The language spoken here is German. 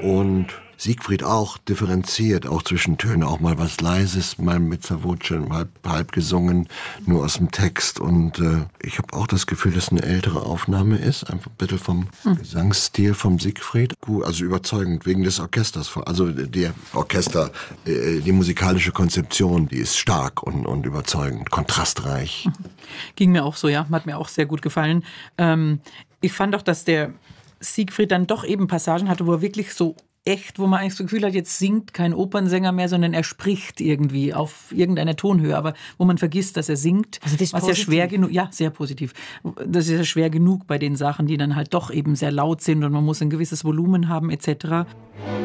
Und Siegfried auch differenziert, auch zwischen Tönen, auch mal was Leises, mal mit Voce, halb gesungen, nur aus dem Text. Und ich habe auch das Gefühl, dass eine ältere Aufnahme ist, einfach ein bisschen vom Gesangsstil vom Siegfried. Gut, also überzeugend, wegen des Orchesters. Also der Orchester, die musikalische Konzeption, die ist stark und überzeugend, kontrastreich. Ging mir auch so, ja, hat mir auch sehr gut gefallen. Ich fand auch, dass der Siegfried dann doch eben Passagen hatte, wo er wirklich so echt, wo man eigentlich das Gefühl hat, jetzt singt kein Opernsänger mehr, sondern er spricht irgendwie auf irgendeiner Tonhöhe, aber wo man vergisst, dass er singt. Also das ist was ja schwer genug, ja, sehr positiv. Das ist ja schwer genug bei den Sachen, die dann halt doch eben sehr laut sind und man muss ein gewisses Volumen haben etc.